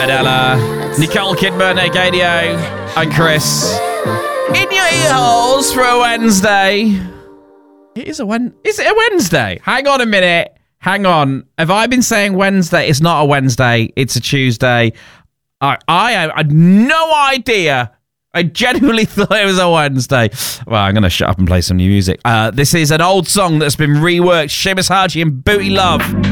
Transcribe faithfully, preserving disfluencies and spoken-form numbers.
Adela, Nicole Kidman, Agadio, and Chris. In your ear holes for a Wednesday. It is a Wen. Is it a Wednesday? Hang on a minute. Hang on. Have I been saying Wednesday? It's not a Wednesday. It's a Tuesday. I I had no idea. I genuinely thought it was a Wednesday. Well, I'm going to shut up and play some new music. Uh, this is an old song that's been reworked. Seamus Haji and Booty Love.